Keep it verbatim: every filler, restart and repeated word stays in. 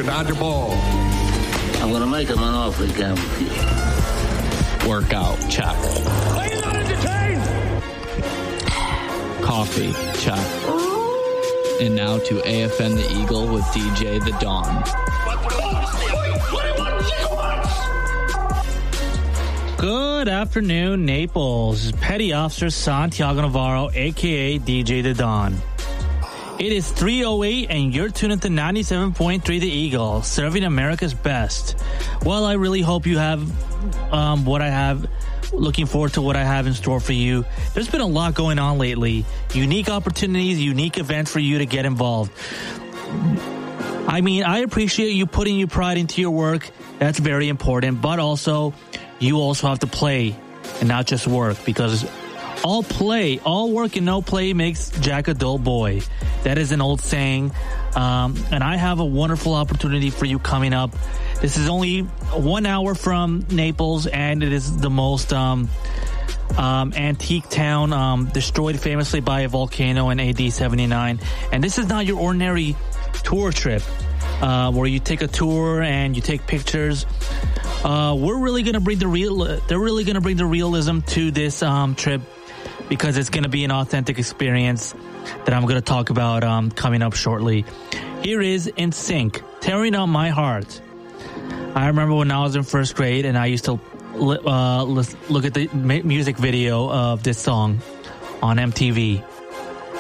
dodge a ball. I'm going to make him an offer he can't refuse. Workout, check. Are you not entertained? Coffee, check. And now to A F N the Eagle with D J The Dawn. Good afternoon, Naples. Petty Officer Santiago Navarro, a k a. D J The Dawn. It is three oh eight and you're tuned into ninety-seven point three The Eagle, serving America's best. Well, I really hope you have um, what I have, looking forward to what I have in store for you. There's been a lot going on lately. Unique opportunities, unique events for you to get involved. I mean, I appreciate you putting your pride into your work. That's very important. But also, you also have to play and not just work, because all play, all work and no play makes Jack a dull boy. That is an old saying. Um, and I have a wonderful opportunity for you coming up. This is only one hour from Naples, and it is the most um, um, antique town, um, destroyed famously by a volcano in A D seventy-nine. And this is not your ordinary tour trip uh, where you take a tour and you take pictures. Uh, we're really gonna bring the real. They're really gonna bring the realism to this um, trip, because it's gonna be an authentic experience that I'm gonna talk about um, coming up shortly. Here is N Sync, Tearing Up My Heart. I remember when I was in first grade and I used to uh, look at the music video of this song on M T V.